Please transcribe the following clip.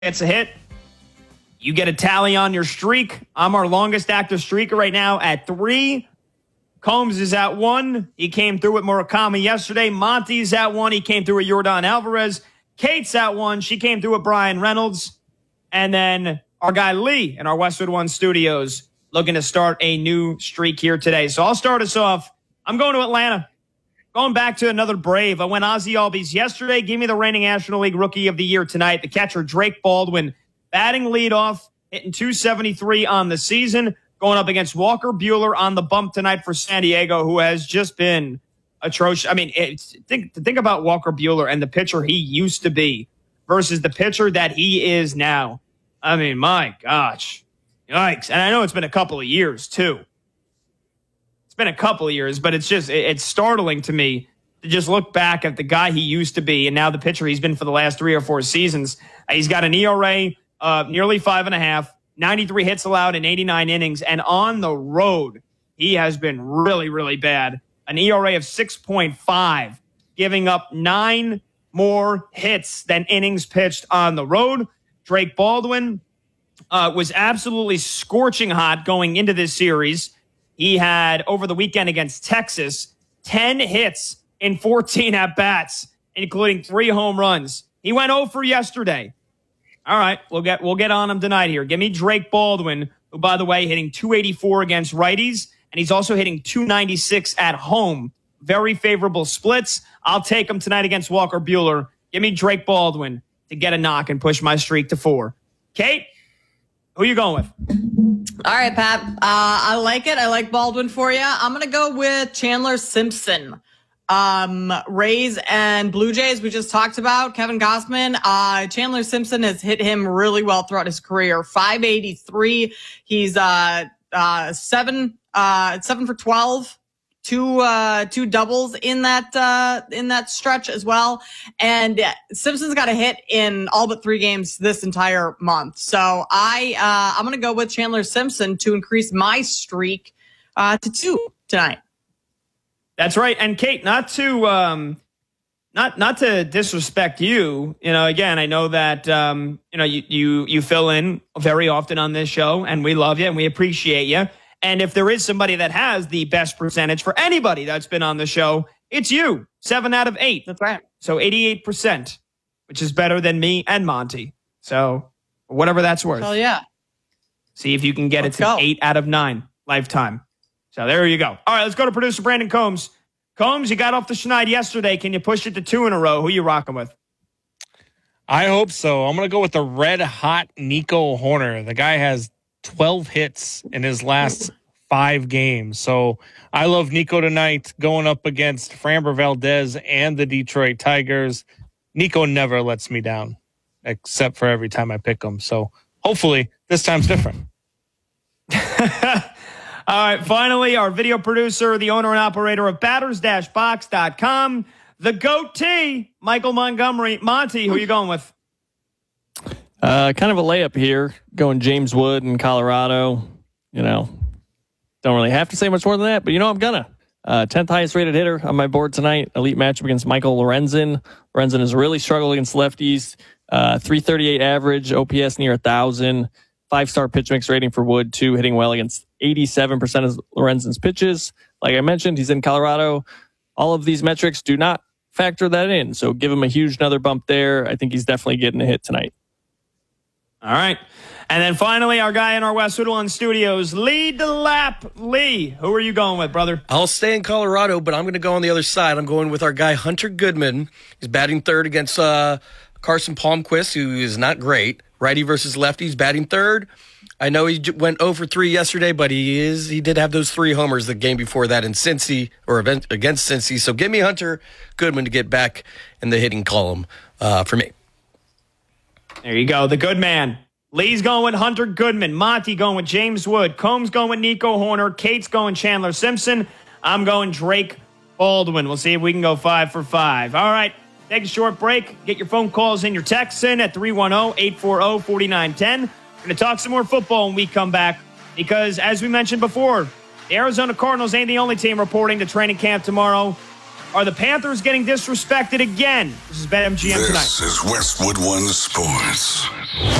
gets a hit, you get a tally on your streak. I'm our longest active streaker right now at 3. Combs is at 1. He came through with Murakami yesterday. Monty's at 1. He came through with Yordan Alvarez. Kate's at 1. She came through with Brian Reynolds. And then our guy Lee in our Westwood One studios looking to start a new streak here today. So I'll start us off. I'm going to Atlanta. Going back to another Brave. I went Ozzie Albies yesterday. Give me the reigning National League Rookie of the Year tonight. The catcher, Drake Baldwin, batting leadoff, hitting .273 on the season. Going up against Walker Buehler on the bump tonight for San Diego, who has just been atrocious. I mean, think about Walker Buehler and the pitcher he used to be versus the pitcher that he is now. I mean, my gosh. Yikes. And I know it's been a couple of years, too. It's been a couple of years, but it's startling to me to just look back at the guy he used to be and now the pitcher he's been for the last 3 or 4 seasons. He's got an ERA of nearly 5.5. 93 hits allowed in 89 innings. And on the road, he has been really, really bad. An ERA of 6.5, giving up 9 more hits than innings pitched on the road. Drake Baldwin was absolutely scorching hot going into this series. He had, over the weekend against Texas, 10 hits in 14 at-bats, including 3 home runs. He went 0 for yesterday. All right, we'll get on him tonight here. Give me Drake Baldwin, who, by the way, hitting .284 against righties, and he's also hitting .296 at home. Very favorable splits. I'll take him tonight against Walker Buehler. Give me Drake Baldwin to get a knock and push my streak to 4. Kate, who you going with? All right, Pat. I like it. I like Baldwin for you. I'm going to go with Chandler Simpson. Rays and Blue Jays, we just talked about. Kevin Gausman. Chandler Simpson has hit him really well throughout his career. .583. He's 7 for 12. Two doubles in that stretch as well. And Simpson's got a hit in all but 3 games this entire month. So I'm going to go with Chandler Simpson to increase my streak to 2 tonight. That's right. And Kate, not to disrespect you, again, I know that, you fill in very often on this show and we love you and we appreciate you. And if there is somebody that has the best percentage for anybody that's been on the show, it's you. 7 out of 8. That's right. So 88%, which is better than me and Monty. So whatever that's worth. Hell yeah. See if you can get it to 8 out of 9 lifetime. So there you go. All right, let's go to producer Brandon Combs. Combs, you got off the schneid yesterday. Can you push it to 2 in a row? Who you rocking with? I hope so. I'm going to go with the red-hot Nico Hoerner. The guy has 12 hits in his last 5 games. So I love Nico tonight going up against Framber Valdez and the Detroit Tigers. Nico never lets me down, except for every time I pick him. So hopefully this time's different. All right, finally, our video producer, the owner and operator of batters-box.com, the GOAT, Michael Montgomery. Monty, who are you going with? Kind of a layup here, going James Wood in Colorado. Don't really have to say much more than that, but I'm gonna. 10th highest rated hitter on my board tonight. Elite matchup against Michael Lorenzen. Lorenzen has really struggled against lefties. 338 average, OPS near 1,000. 5-star pitch mix rating for Wood, too, hitting well against 87% of Lorenzen's pitches. Like I mentioned, he's in Colorado. All of these metrics do not factor that in, so give him a huge another bump there. I think he's definitely getting a hit tonight. All right. And then finally, our guy in our Westwood One studios, Lee DeLapp. Lee, who are you going with, brother? I'll stay in Colorado, but I'm going to go on the other side. I'm going with our guy, Hunter Goodman. He's batting third against Carson Palmquist, who is not great. Righty versus lefty. He's batting third. I know he went 0 for 3 yesterday, but he did have those 3 homers the game before that in Cincy, or against Cincy. So give me Hunter Goodman to get back in the hitting column for me. There you go, the good man. Lee's going with Hunter Goodman. Monty going with James Wood. Combs going with Nico Hoerner. Kate's going Chandler Simpson. I'm going Drake Baldwin. We'll see if we can go 5 for 5. All right, take a short break. Get your phone calls and your texts in at 310-840-4910. We're going to talk some more football when we come back because, as we mentioned before, the Arizona Cardinals ain't the only team reporting to training camp tomorrow. Are the Panthers getting disrespected again? This is BetMGM tonight. This is Westwood One Sports.